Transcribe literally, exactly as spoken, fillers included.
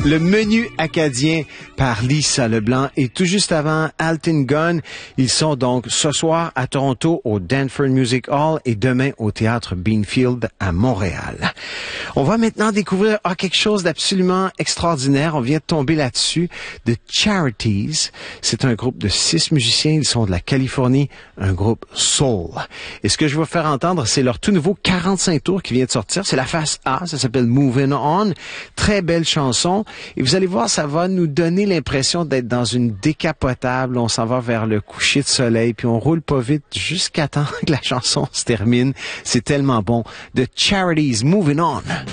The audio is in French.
Le menu acadien par Lisa Leblanc et tout juste avant Alton Gunn. Ils sont donc ce soir à Toronto au Danford Music Hall et demain au Théâtre Beanfield à Montréal. On va maintenant découvrir ah, quelque chose d'absolument extraordinaire. On vient de tomber là-dessus. The Charities. C'est un groupe de six musiciens. Ils sont de la Californie, un groupe soul. Et ce que je vais faire entendre, c'est leur tout nouveau quarante-cinq tours qui vient de sortir. C'est la face A. Ça s'appelle Moving On. Très belle chanson. Et vous allez voir, ça va nous donner l'impression d'être dans une décapotable. On s'en va vers le coucher de soleil, puis on roule pas vite jusqu'à temps que la chanson se termine. C'est tellement bon. The Charities, Moving On.